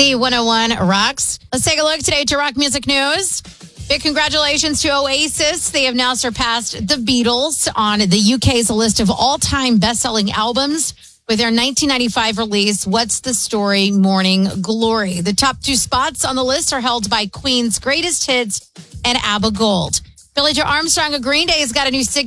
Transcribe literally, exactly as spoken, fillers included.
Z one oh one rocks. Let's take a look today to rock music news. Big congratulations to Oasis. They have now surpassed the Beatles on the U K's list of all-time best-selling albums with their nineteen ninety-five release, What's the Story? Morning Glory. The top two spots on the list are held by Queen's Greatest Hits and ABBA Gold. Billie Joe Armstrong of Green Day has got a new signature